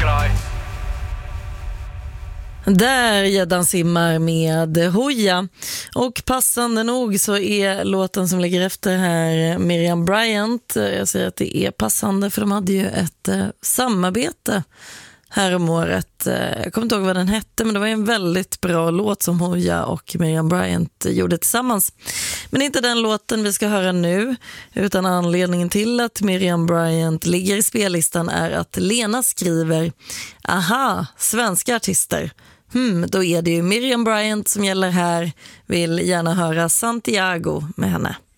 Där Gäddan simmar med Hoja. Och passande nog så är låten som ligger efter här Miriam Bryant. Jag säger att det är passande för de hade ju ett samarbete här om året. Jag kommer inte ihåg vad den hette, men det var en väldigt bra låt som Hoja och Miriam Bryant gjorde tillsammans. Men inte den låten vi ska höra nu, utan anledningen till att Miriam Bryant ligger i spellistan är att Lena skriver: aha, svenska artister. Då är det ju Miriam Bryant som gäller här. Vill gärna höra Santiago med henne.